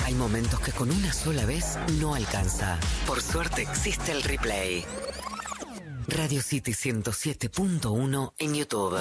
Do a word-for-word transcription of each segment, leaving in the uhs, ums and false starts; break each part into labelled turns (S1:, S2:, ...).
S1: Hay momentos que con una sola vez no alcanza. Por suerte existe el replay. Radio City ciento siete punto uno en YouTube.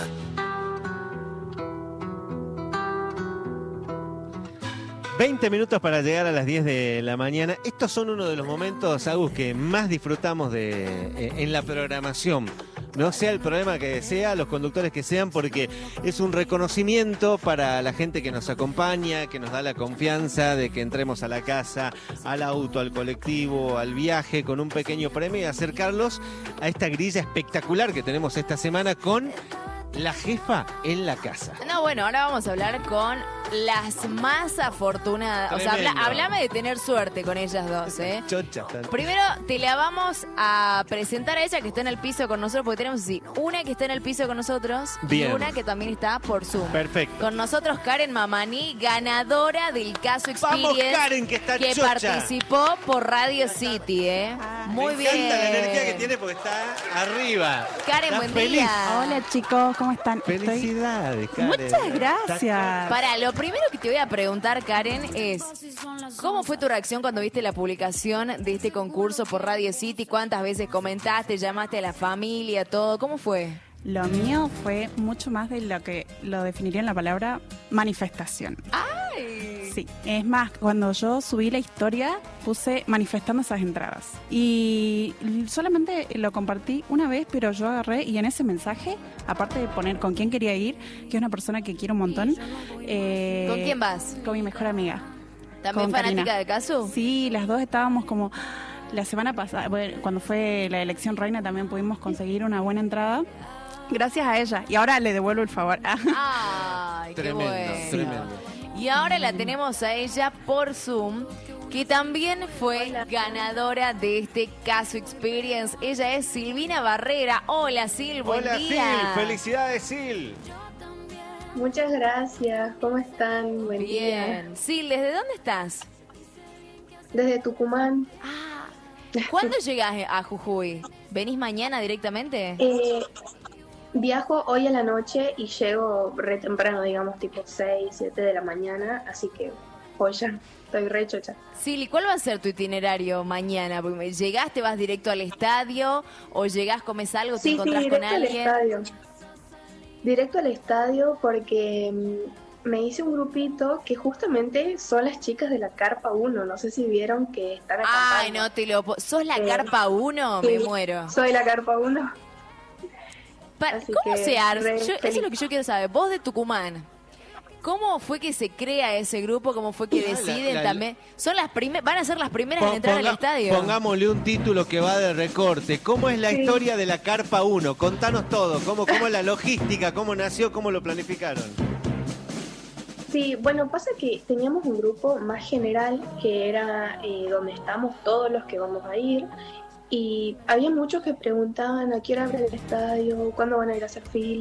S2: veinte minutos para llegar a las diez de la mañana. Estos son uno de los momentos, Agus, que más disfrutamos de, eh, en la programación. No sea el problema que sea, los conductores que sean, porque es un reconocimiento para la gente que nos acompaña, que nos da la confianza de que entremos a la casa, al auto, al colectivo, al viaje, con un pequeño premio y acercarlos a esta grilla espectacular que tenemos esta semana con la jefa en la casa.
S3: No, bueno, ahora vamos a hablar con las más afortunadas. O sea, habla, háblame de tener suerte con ellas dos, ¿eh?
S2: Chocha.
S3: Primero te la vamos a presentar a ella que está en el piso con nosotros, porque tenemos así, una que está en el piso con nosotros.
S2: Bien.
S3: Y una que también está por Zoom.
S2: Perfecto.
S3: Con nosotros Karen Mamani, ganadora del caso Experience.
S2: Vamos, Karen, que está
S3: que
S2: chocha.
S3: participó por Radio City, ¿eh? Muy
S2: Me
S3: bien.
S2: encanta la energía que tiene porque está arriba.
S3: Karen,
S2: Está
S3: buen
S2: feliz.
S3: día.
S4: Hola chicos, ¿cómo están?
S2: Felicidades, Karen.
S4: Muchas gracias.
S3: Para, lo primero que te voy a preguntar, Karen, es ¿cómo fue tu reacción cuando viste la publicación de este concurso por Radio City? ¿Cuántas veces comentaste, llamaste a la familia, todo? ¿Cómo fue?
S4: Lo mío fue mucho más de lo que lo definiría en la palabra manifestación.
S3: ¡Ay!
S4: Sí, es más, cuando yo subí la historia, puse manifestando esas entradas. Y solamente lo compartí una vez, pero yo agarré y en ese mensaje, aparte de poner con quién quería ir, que es una persona que quiero un montón. Eh,
S3: ¿Con quién vas?
S4: Con mi mejor amiga.
S3: ¿También
S4: con
S3: fanática
S4: Karina.
S3: del caso?
S4: Sí, las dos estábamos como... La semana pasada, bueno, cuando fue la elección reina, también pudimos conseguir una buena entrada. Gracias a ella. Y ahora le devuelvo el favor.
S3: ¡Ay, qué
S2: Tremendo,
S3: bueno!
S2: tremendo.
S3: Y ahora la tenemos a ella por Zoom, que también fue ganadora de este caso Experience. Ella es Silvina Barrera. Hola, Sil, buen
S2: Hola,
S3: día.
S2: Sil. Felicidades, Sil.
S5: Muchas gracias, ¿cómo están? Buen día.
S3: Bien. Sil, ¿desde dónde estás?
S5: Desde Tucumán.
S3: Ah, ¿cuándo llegas a Jujuy? ¿Venís mañana directamente?
S5: Eh, viajo hoy a la noche y llego re temprano, digamos, tipo seis, siete de la mañana, así que hoy ya estoy re chocha.
S3: Sil, ¿y cuál va a ser tu itinerario mañana? Porque ¿llegás, te vas directo al estadio o llegás, comes algo, te
S5: Sí, sí,
S3: encontrás con
S5: directo al
S3: alguien?
S5: estadio. Directo al estadio porque mm, me hice un grupito que justamente son las chicas de la Carpa uno. No sé si vieron que están acampando.
S3: Ay, no te lo puedo. ¿Sos la
S5: Eh,
S3: Carpa uno?
S5: Sí,
S3: Me muero.
S5: Soy la Carpa uno.
S3: Pa-
S5: así
S3: ¿Cómo
S5: que
S3: se arma?
S5: re
S3: Yo- Eso es
S5: feliz.
S3: lo que yo quiero saber. Vos de Tucumán, ¿cómo fue que se crea ese grupo? ¿Cómo fue que
S2: Ah, la-
S3: deciden
S2: la-
S3: también? Son las primeras, van a ser las primeras en
S2: Pon-
S3: entrar al
S2: ponga-
S3: estadio.
S2: Pongámosle un título que va de recorte. ¿Cómo es la
S5: Sí.
S2: historia de la Carpa uno? Contanos todo. ¿Cómo, cómo es la logística? ¿Cómo nació? ¿Cómo lo planificaron?
S5: Sí, bueno, pasa que teníamos un grupo más general que era eh, donde estamos todos los que vamos a ir y había muchos que preguntaban a qué hora abre el estadio, cuándo van a ir a hacer fila.